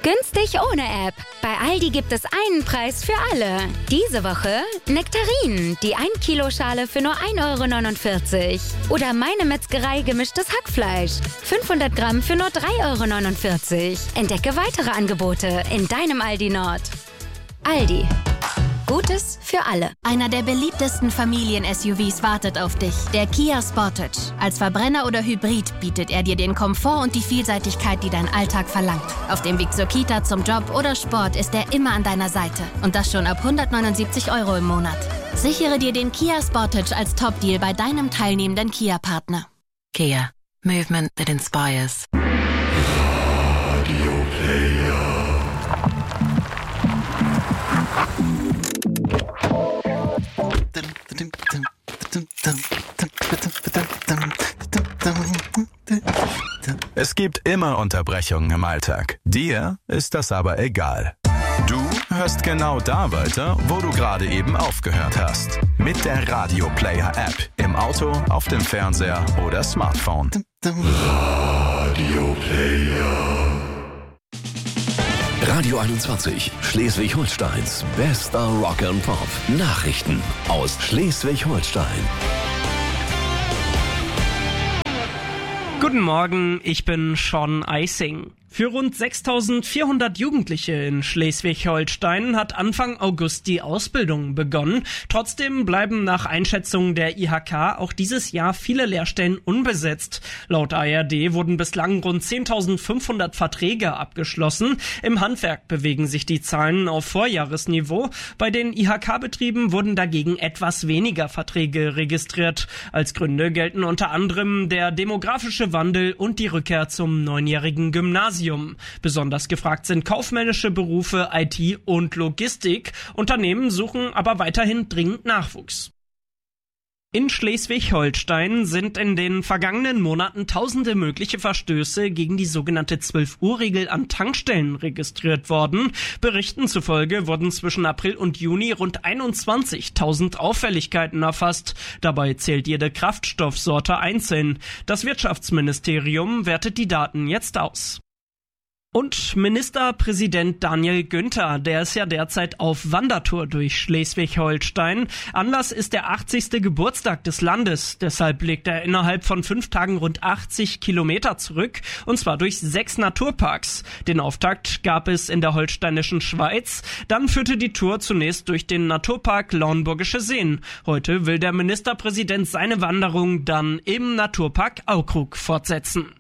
Günstig ohne App. Bei Aldi gibt es einen Preis für alle. Diese Woche Nektarinen, die 1 Kilo Schale für nur 1,49 €. Oder Meine Metzgerei gemischtes Hackfleisch. 500 Gramm für nur 3,49 €. Entdecke weitere Angebote in deinem Aldi Nord. Aldi. Gutes für alle. Einer der beliebtesten Familien-SUVs wartet auf dich. Der Kia Sportage. Als Verbrenner oder Hybrid bietet er dir den Komfort und die Vielseitigkeit, die dein Alltag verlangt. Auf dem Weg zur Kita, zum Job oder Sport ist er immer an deiner Seite. Und das schon ab 179 € im Monat. Sichere dir den Kia Sportage als Top-Deal bei deinem teilnehmenden Kia-Partner. Kia. Movement that inspires. Radio Player. Es gibt immer Unterbrechungen im Alltag. Dir ist das aber egal. Du hörst genau da weiter, wo du gerade eben aufgehört hast. Mit der Radio Player App. Im Auto, auf dem Fernseher oder Smartphone. Radio Player. Radio 21, Schleswig-Holsteins bester Rock and Pop. Nachrichten aus Schleswig-Holstein. Guten Morgen, ich bin Sean Eising. Für rund 6.400 Jugendliche in Schleswig-Holstein hat Anfang August die Ausbildung begonnen. Trotzdem bleiben nach Einschätzung der IHK auch dieses Jahr viele Lehrstellen unbesetzt. Laut ARD wurden bislang rund 10.500 Verträge abgeschlossen. Im Handwerk bewegen sich die Zahlen auf Vorjahresniveau. Bei den IHK-Betrieben wurden dagegen etwas weniger Verträge registriert. Als Gründe gelten unter anderem der demografische Wandel und die Rückkehr zum 9-jährigen Gymnasium. Besonders gefragt sind kaufmännische Berufe, IT und Logistik. Unternehmen suchen aber weiterhin dringend Nachwuchs. In Schleswig-Holstein sind in den vergangenen Monaten tausende mögliche Verstöße gegen die sogenannte 12-Uhr-Regel an Tankstellen registriert worden. Berichten zufolge wurden zwischen April und Juni rund 21.000 Auffälligkeiten erfasst. Dabei zählt jede Kraftstoffsorte einzeln. Das Wirtschaftsministerium wertet die Daten jetzt aus. Und Ministerpräsident Daniel Günther, der ist ja derzeit auf Wandertour durch Schleswig-Holstein. Anlass ist der 80. Geburtstag des Landes. Deshalb legt er innerhalb von 5 Tagen rund 80 Kilometer zurück, und zwar durch 6 Naturparks. Den Auftakt gab es in der holsteinischen Schweiz. Dann führte die Tour zunächst durch den Naturpark Lauenburgische Seen. Heute will der Ministerpräsident seine Wanderung dann im Naturpark Aukrug fortsetzen.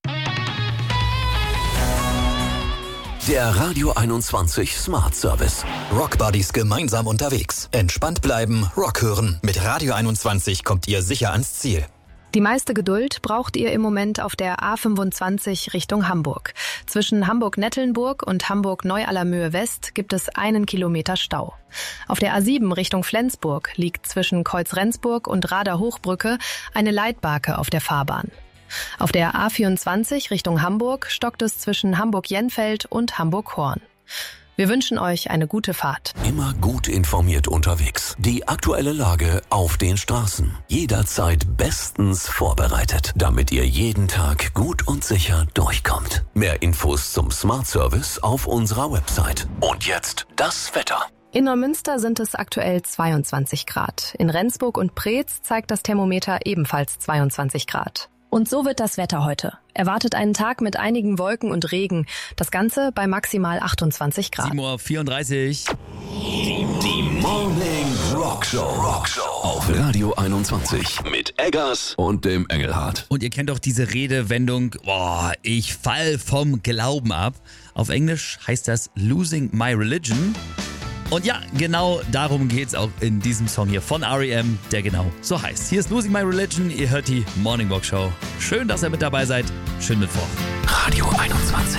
Der Radio 21 Smart Service. Rockbuddies gemeinsam unterwegs. Entspannt bleiben, Rock hören. Mit Radio 21 kommt ihr sicher ans Ziel. Die meiste Geduld braucht ihr im Moment auf der A25 Richtung Hamburg. Zwischen Hamburg-Nettlenburg und Hamburg-Neu-Allermöhe West gibt es 1 Kilometer Stau. Auf der A7 Richtung Flensburg liegt zwischen Kreuz-Rendsburg und Rader-Hochbrücke eine Leitbarke auf der Fahrbahn. Auf der A24 Richtung Hamburg stockt es zwischen Hamburg-Jenfeld und Hamburg-Horn. Wir wünschen euch eine gute Fahrt. Immer gut informiert unterwegs. Die aktuelle Lage auf den Straßen. Jederzeit bestens vorbereitet, damit ihr jeden Tag gut und sicher durchkommt. Mehr Infos zum Smart Service auf unserer Website. Und jetzt das Wetter. In Neumünster sind es aktuell 22 Grad. In Rendsburg und Preetz zeigt das Thermometer ebenfalls 22 Grad. Und so wird das Wetter heute. Erwartet einen Tag mit einigen Wolken und Regen. Das Ganze bei maximal 28 Grad. 7:34 Uhr. Die Morning Rockshow. Auf Radio 21 mit Eggers und dem Engelhardt. Und ihr kennt doch diese Redewendung, ich fall vom Glauben ab. Auf Englisch heißt das Losing My Religion. Und ja, genau darum geht's auch in diesem Song hier von R.E.M., der genau so heißt. Hier ist Losing My Religion, ihr hört die Morning Walk Show. Schön, dass ihr mit dabei seid. Schönen Mittwoch. Radio 21.